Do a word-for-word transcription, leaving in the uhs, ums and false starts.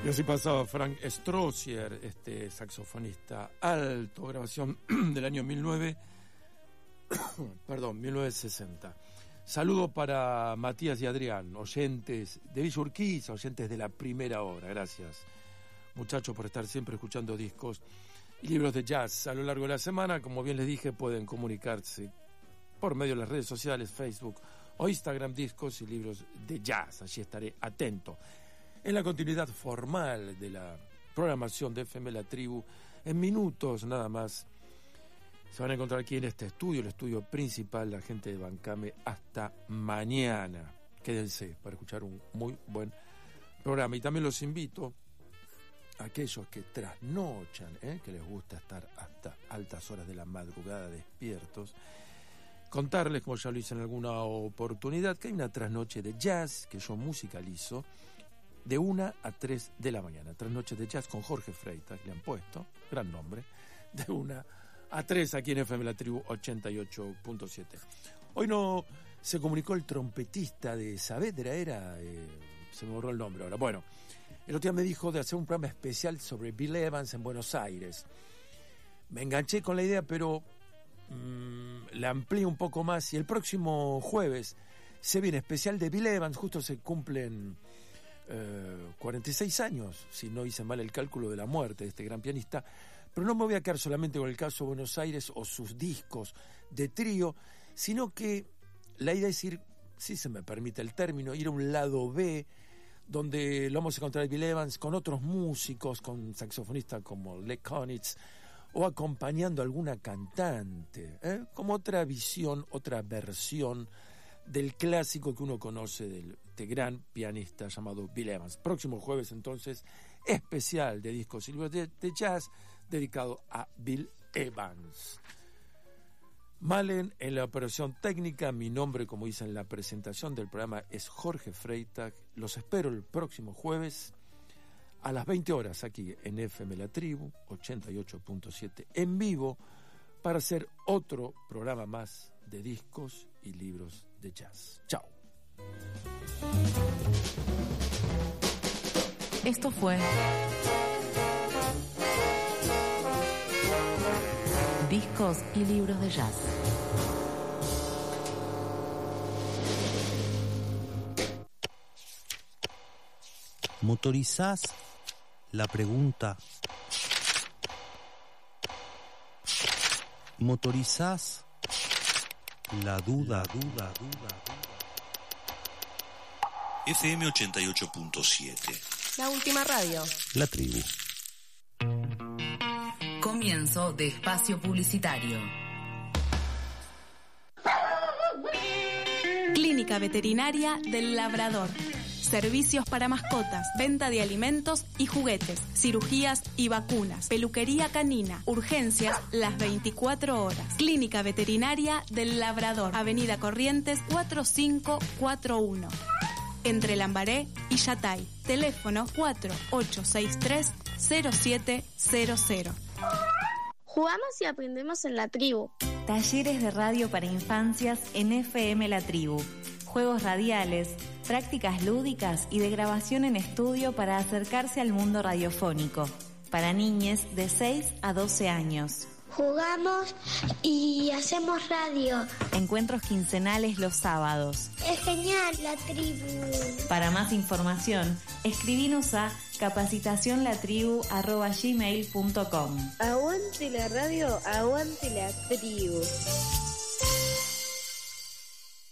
Y así pasaba Frank Strozier, este saxofonista alto, grabación del año mil nueve, perdón, mil novecientos sesenta. Saludo para Matías y Adrián, oyentes de Villa Urquiza, oyentes de la primera hora. Gracias, muchachos, por estar siempre escuchando discos y libros de jazz a lo largo de la semana. Como bien les dije, pueden comunicarse por medio de las redes sociales, Facebook o Instagram, discos y libros de jazz. Allí estaré atento. En la continuidad formal de la programación de F M La Tribu, en minutos nada más, se van a encontrar aquí en este estudio, el estudio principal, la gente de Bancame. Hasta mañana. Quédense para escuchar un muy buen programa. Y también los invito a aquellos que trasnochan, ¿eh? que les gusta estar hasta altas horas de la madrugada despiertos, contarles, como ya lo hice en alguna oportunidad, que hay una trasnoche de jazz que yo musicalizo de una a tres de la mañana. Trasnoche de jazz con Jorge Freitas, le han puesto, gran nombre, de una a tres aquí en F M La Tribu ochenta y ocho punto siete. Hoy no se comunicó el trompetista de Saavedra, era, eh, se me borró el nombre ahora. Bueno, el otro día me dijo de hacer un programa especial sobre Bill Evans en Buenos Aires. Me enganché con la idea, pero mmm, la amplié un poco más y el próximo jueves se viene especial de Bill Evans. Justo se cumplen eh, cuarenta y seis años, si no hice mal el cálculo, de la muerte de este gran pianista. Pero no me voy a quedar solamente con el caso Buenos Aires o sus discos de trío, sino que la idea es ir, si se me permite el término, ir a un lado B, donde lo vamos a encontrar Bill Evans con otros músicos, con saxofonistas como Lee Konitz, o acompañando a alguna cantante, ¿eh? como otra visión, otra versión del clásico que uno conoce del, de gran pianista llamado Bill Evans. Próximo jueves, entonces, especial de discos y libros de, de jazz dedicado a Bill Evans. Malen en la operación técnica. Mi nombre, como hice en la presentación del programa, es Jorge Freitag. Los espero el próximo jueves a las veinte horas aquí en F M La Tribu ochenta y ocho punto siete en vivo para hacer otro programa más de discos y libros de jazz. Chao. Esto fue Discos y libros de jazz. ¿Motorizás la pregunta? ¿Motorizás la duda, duda, duda? F M ochenta y ocho punto siete. La última radio. La Tribu. Comienzo de espacio publicitario. Clínica Veterinaria del Labrador. Servicios para mascotas, venta de alimentos y juguetes, cirugías y vacunas, peluquería canina, urgencias las veinticuatro horas. Clínica Veterinaria del Labrador, Avenida Corrientes cuatro cinco cuatro uno, entre Lambaré y Yatay. Teléfono cuatro ocho seis tres cero siete cero cero. Jugamos y aprendemos en La Tribu. Talleres de radio para infancias en F M La Tribu. Juegos radiales, prácticas lúdicas y de grabación en estudio para acercarse al mundo radiofónico. Para niñes de seis a doce años. Jugamos y hacemos radio. Encuentros quincenales los sábados. Es genial La Tribu. Para más información, escribinos a capacitacionlatribu arroba gmail punto com. Aguante la radio, aguante La Tribu.